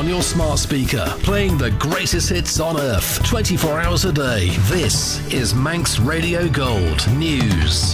your smart speaker, playing the greatest hits on earth, 24 hours a day. This is Manx Radio Gold News.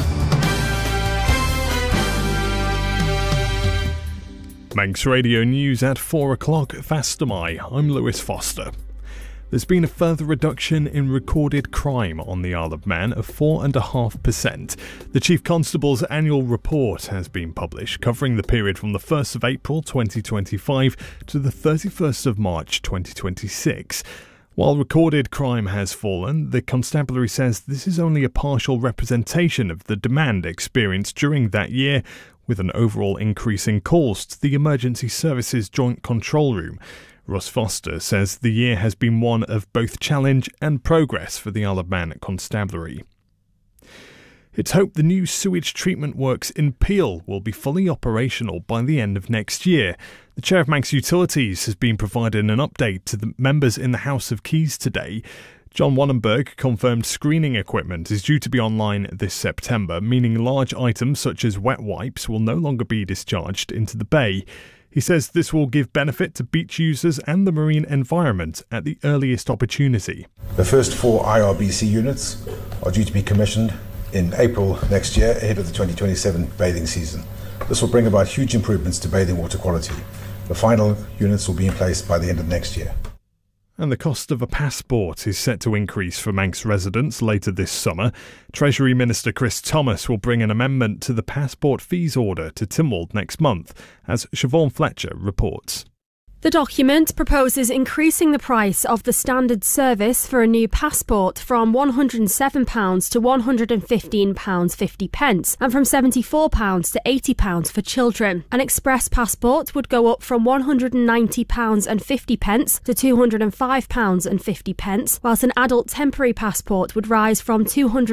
Manx Radio News at 4 o'clock. Fastamai. I'm Lewis Foster. There's been a further reduction in recorded crime on the Isle of Man of 4.5%. The Chief Constable's annual report has been published, covering the period from the 1st of April 2025 to the 31st of March 2026. While recorded crime has fallen, the constabulary says this is only a partial representation of the demand experienced during that year, with an overall increase in calls to the Emergency Services Joint Control Room. Russ Foster says the year has been one of both challenge and progress for the Isle of Man Constabulary. It's hoped the new sewage treatment works in Peel will be fully operational by the end of next year. The Chair of Manx Utilities has been providing an update to the members in the House of Keys today. John Wannenberg confirmed screening equipment is due to be online this September, meaning large items such as wet wipes will no longer be discharged into the bay. He says this will give benefit to beach users and the marine environment at the earliest opportunity. The first 4 IRBC units are due to be commissioned in April next year, ahead of the 2027 bathing season. This will bring about huge improvements to bathing water quality. The final units will be in place by the end of next year. And the cost of a passport is set to increase for Manx residents later this summer. Treasury Minister Chris Thomas will bring an amendment to the passport fees order to Tynwald next month, as Siobhan Fletcher reports. The document proposes increasing the price of the standard service for a new passport from £107 to £115.50 and from £74 to £80 for children. An express passport would go up from £190.50 to £205.50, whilst an adult temporary passport would rise from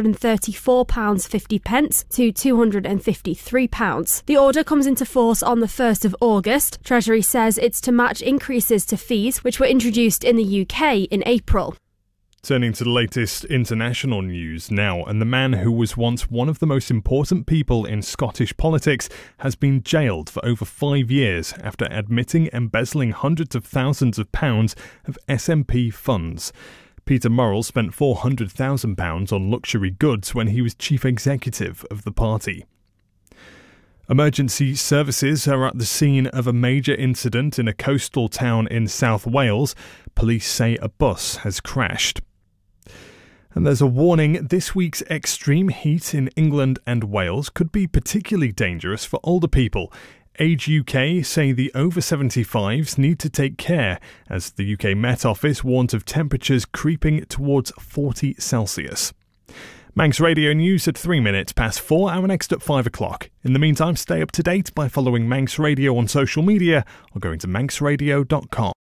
£234.50 to £253. The order comes into force on the 1st of August. Treasury says it's to match increases to fees which were introduced in the UK in April. Turning to the latest international news now, and the man who was once one of the most important people in Scottish politics has been jailed for over 5 years after admitting embezzling hundreds of thousands of pounds of SNP funds. Peter Murrell spent £400,000 on luxury goods when he was chief executive of the party. Emergency services are at the scene of a major incident in a coastal town in South Wales. Police say a bus has crashed. And there's a warning: this week's extreme heat in England and Wales could be particularly dangerous for older people. Age UK say the over 75s need to take care, as the UK Met Office warns of temperatures creeping towards 40 Celsius. Manx Radio News at 3 minutes past 4, our next at 5 o'clock. In the meantime, stay up to date by following Manx Radio on social media or going to manxradio.com.